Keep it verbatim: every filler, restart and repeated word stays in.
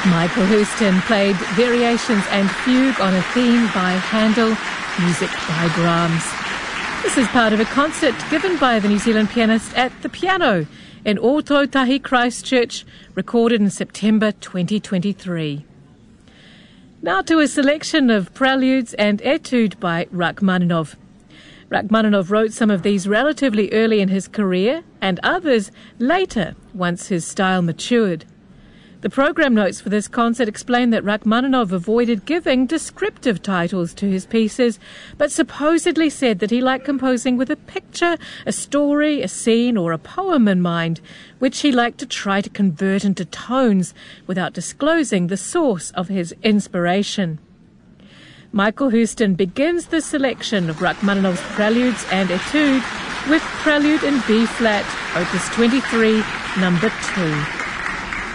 Michael Houston played Variations and Fugue on a theme by Handel, music by Brahms. This is part of a concert given by the New Zealand pianist at the piano in Ōtautahi Christchurch, recorded in September twenty twenty-three. Now to a selection of preludes and etude by Rachmaninoff. Rachmaninoff wrote some of these relatively early in his career and others later, once his style matured. The program notes for this concert explain that Rachmaninoff avoided giving descriptive titles to his pieces, but supposedly said that he liked composing with a picture, a story, a scene, or a poem in mind, which he liked to try to convert into tones without disclosing the source of his inspiration. Michael Houston begins the selection of Rachmaninoff's preludes and etude with Prelude in B-flat, Opus twenty-three, number two.